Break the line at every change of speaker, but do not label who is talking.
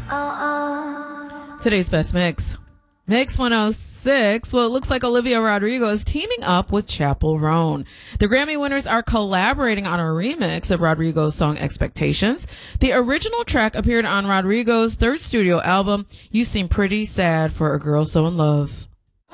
Today's best mix. Mix 106. Well, it looks like Olivia Rodrigo is teaming up with Chappell Roan. The Grammy winners are collaborating on a remix of Rodrigo's song Expectations. The original track appeared on Rodrigo's third studio album, You Seem Pretty Sad for a Girl So in Love.